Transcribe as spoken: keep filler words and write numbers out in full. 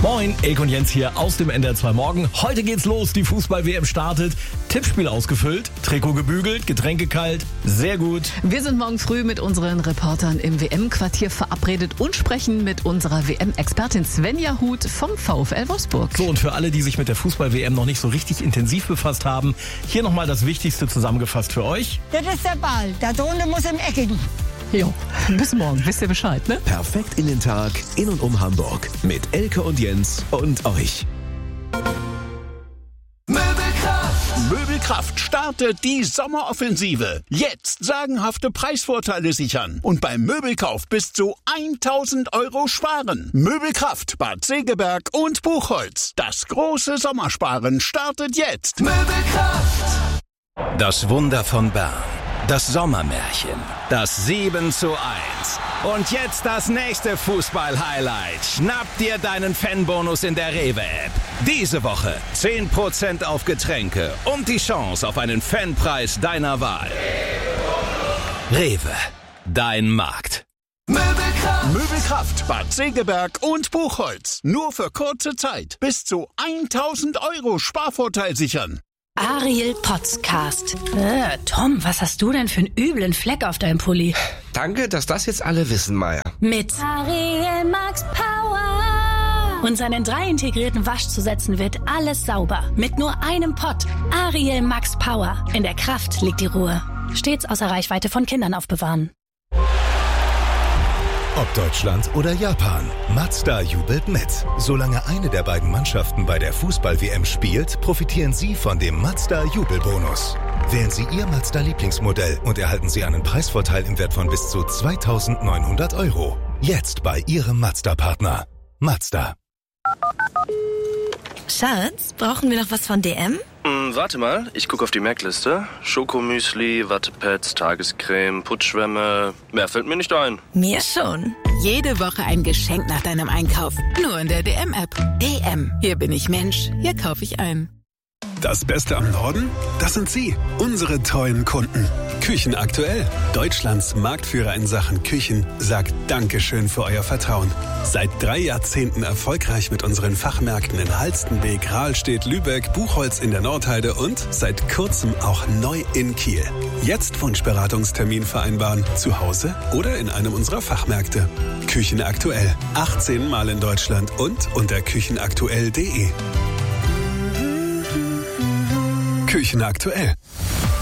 Moin, Erik und Jens hier aus dem N D R zwei Morgen. Heute geht's los, die Fußball-W M startet. Tippspiel ausgefüllt, Trikot gebügelt, Getränke kalt, sehr gut. Wir sind morgen früh mit unseren Reportern im W M-Quartier verabredet und sprechen mit unserer W M-Expertin Svenja Huth vom VfL Wolfsburg. So, und für alle, die sich mit der Fußball-W M noch nicht so richtig intensiv befasst haben, hier nochmal das Wichtigste zusammengefasst für euch. Das ist der Ball, der Drohne muss im Eckigen. Jo, bis morgen, wisst ihr Bescheid, ne? Perfekt in den Tag, in und um Hamburg. Mit Elke und Jens und euch. Möbelkraft! Möbelkraft startet die Sommeroffensive. Jetzt sagenhafte Preisvorteile sichern und beim Möbelkauf bis zu tausend Euro sparen. Möbelkraft, Bad Segeberg und Buchholz. Das große Sommersparen startet jetzt. Möbelkraft! Das Wunder von Bern. Das Sommermärchen. Das sieben zu eins. Und jetzt das nächste Fußball-Highlight. Schnapp dir deinen Fanbonus in der Rewe-App. Diese Woche zehn Prozent auf Getränke und die Chance auf einen Fanpreis deiner Wahl. Rewe. Dein Markt. Möbelkraft! Möbelkraft, Bad Segeberg und Buchholz. Nur für kurze Zeit. Bis zu tausend Euro Sparvorteil sichern. Ariel Podcast. Äh, Tom, was hast du denn für einen üblen Fleck auf deinem Pulli? Danke, dass das jetzt alle wissen, Maya. Mit Ariel Max Power. Und seinen drei integrierten Waschzusätzen wird alles sauber. Mit nur einem Pott. Ariel Max Power. In der Kraft liegt die Ruhe. Stets außer Reichweite von Kindern aufbewahren. Ob Deutschland oder Japan, Mazda jubelt mit. Solange eine der beiden Mannschaften bei der Fußball-W M spielt, profitieren Sie von dem Mazda-Jubelbonus. Wählen Sie Ihr Mazda-Lieblingsmodell und erhalten Sie einen Preisvorteil im Wert von bis zu zweitausendneunhundert Euro. Jetzt bei Ihrem Mazda-Partner. Mazda. Schatz, brauchen wir noch was von D M? Hm, warte mal, ich gucke auf die Merkliste. Schokomüsli, Wattepads, Tagescreme, Putzschwämme. Mehr fällt mir nicht ein. Mir schon. Jede Woche ein Geschenk nach deinem Einkauf. Nur in der D M-App. D M. Hier bin ich Mensch. Hier kaufe ich ein. Das Beste am Norden? Das sind Sie, unsere treuen Kunden. Küchen aktuell. Deutschlands Marktführer in Sachen Küchen sagt Dankeschön für euer Vertrauen. Seit drei Jahrzehnten erfolgreich mit unseren Fachmärkten in Halstenbek, Rahlstedt, Lübeck, Buchholz in der Nordheide und seit kurzem auch neu in Kiel. Jetzt Wunschberatungstermin vereinbaren, zu Hause oder in einem unserer Fachmärkte. Küchen aktuell. achtzehn Mal in Deutschland und unter küchenaktuell punkt de. Küchen aktuell.